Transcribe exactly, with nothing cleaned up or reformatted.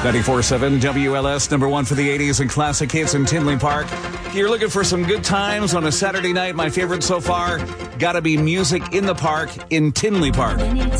ninety-four point seven W L S, number one for the eighties and classic hits in Tinley Park. If you're looking for some good times on a Saturday night, my favorite so far, gotta be music in the park in Tinley Park.